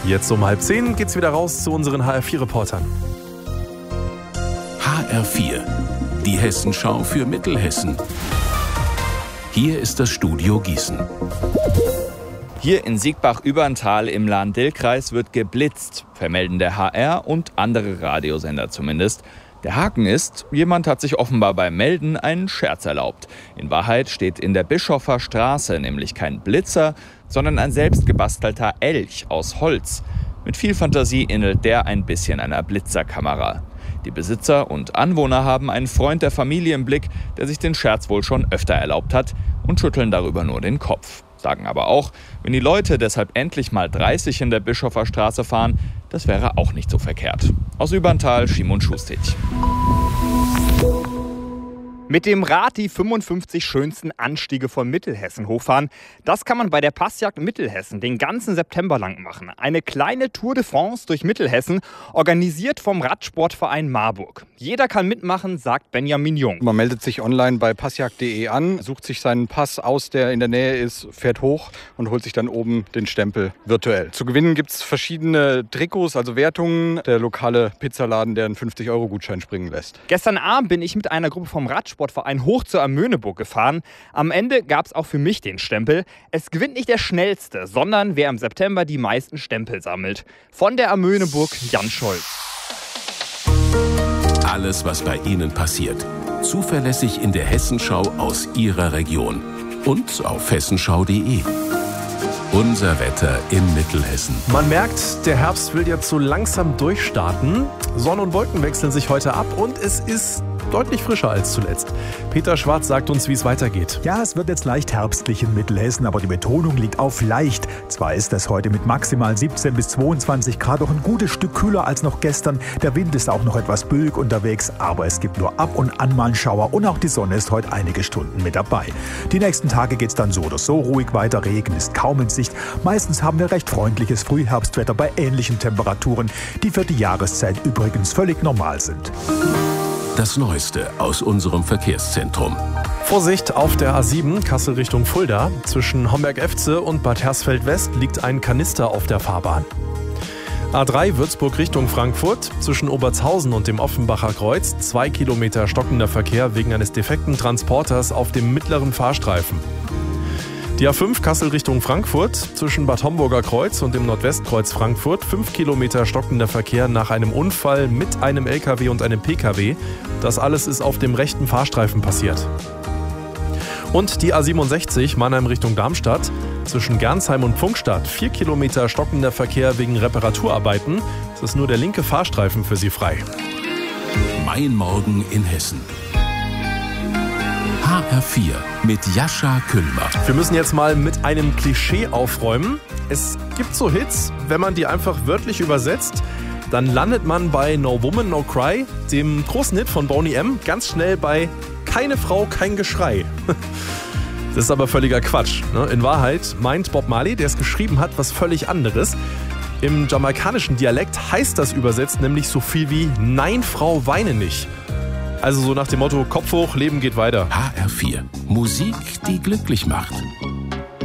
Jetzt um 9:30 geht's wieder raus zu unseren HR4-Reportern. HR4, die Hessenschau für Mittelhessen. Hier ist das Studio Gießen. Hier in Siegbach-Überntal im Lahn-Dill-Kreis wird geblitzt, vermelden der HR und andere Radiosender zumindest. Der Haken ist, jemand hat sich offenbar beim Melden einen Scherz erlaubt. In Wahrheit steht in der Bischoffer Straße nämlich kein Blitzer, sondern ein selbstgebastelter Elch aus Holz. Mit viel Fantasie ähnelt der ein bisschen einer Blitzerkamera. Die Besitzer und Anwohner haben einen Freund der Familie im Blick, der sich den Scherz wohl schon öfter erlaubt hat, und schütteln darüber nur den Kopf. Sagen aber auch, wenn die Leute deshalb endlich mal 30 in der Bischoffer Straße fahren, das wäre auch nicht so verkehrt. Aus Überntal, Schimon Schustig. Mit dem Rad die 55 schönsten Anstiege von Mittelhessen hochfahren, das kann man bei der Passjagd Mittelhessen den ganzen September lang machen. Eine kleine Tour de France durch Mittelhessen, organisiert vom Radsportverein Marburg. Jeder kann mitmachen, sagt Benjamin Jung. Man meldet sich online bei passjagd.de an, sucht sich seinen Pass aus, der in der Nähe ist, fährt hoch und holt sich dann oben den Stempel virtuell. Zu gewinnen gibt es verschiedene Trikots, also Wertungen. Der lokale Pizzaladen, der einen 50-Euro-Gutschein springen lässt. Gestern Abend bin ich mit einer Gruppe vom Radsportverein hoch zur Amöneburg gefahren. Am Ende gab es auch für mich den Stempel. Es gewinnt nicht der Schnellste, sondern wer im September die meisten Stempel sammelt. Von der Amöneburg, Jan Scholz. Alles, was bei Ihnen passiert. Zuverlässig in der Hessenschau aus Ihrer Region. Und auf hessenschau.de. Unser Wetter in Mittelhessen. Man merkt, der Herbst will jetzt so langsam durchstarten. Sonne und Wolken wechseln sich heute ab und es ist deutlich frischer als zuletzt. Peter Schwarz sagt uns, wie es weitergeht. Ja, es wird jetzt leicht herbstlich in Mittelhessen, aber die Betonung liegt auf leicht. Zwar ist es heute mit maximal 17 bis 22 Grad doch ein gutes Stück kühler als noch gestern. Der Wind ist auch noch etwas böig unterwegs, aber es gibt nur ab und an mal einen Schauer und auch die Sonne ist heute einige Stunden mit dabei. Die nächsten Tage geht es dann so oder so ruhig weiter, Regen ist kaum in Sicht. Meistens haben wir recht freundliches Frühherbstwetter bei ähnlichen Temperaturen, die für die Jahreszeit übrigens völlig normal sind. Das Neueste aus unserem Verkehrszentrum. Vorsicht auf der A7 Kassel Richtung Fulda. Zwischen Homberg-Efze und Bad Hersfeld-West liegt ein Kanister auf der Fahrbahn. A3 Würzburg Richtung Frankfurt. Zwischen Obertshausen und dem Offenbacher Kreuz 2 Kilometer stockender Verkehr wegen eines defekten Transporters auf dem mittleren Fahrstreifen. Die A5 Kassel Richtung Frankfurt, zwischen Bad Homburger Kreuz und dem Nordwestkreuz Frankfurt, 5 Kilometer stockender Verkehr nach einem Unfall mit einem LKW und einem PKW. Das alles ist auf dem rechten Fahrstreifen passiert. Und die A67 Mannheim Richtung Darmstadt, zwischen Gernsheim und Pfungstadt, 4 Kilometer stockender Verkehr wegen Reparaturarbeiten. Es ist nur der linke Fahrstreifen für Sie frei. Mein Morgen in Hessen. HR4 mit Jascha Küllmer. Wir müssen jetzt mal mit einem Klischee aufräumen. Es gibt so Hits, wenn man die einfach wörtlich übersetzt, dann landet man bei No Woman, No Cry, dem großen Hit von Boney M., ganz schnell bei Keine Frau, kein Geschrei. Das ist aber völliger Quatsch. In Wahrheit meint Bob Marley, der es geschrieben hat, was völlig anderes. Im jamaikanischen Dialekt heißt das übersetzt nämlich so viel wie Nein, Frau, weine nicht. Also so nach dem Motto, Kopf hoch, Leben geht weiter. HR4, Musik, die glücklich macht.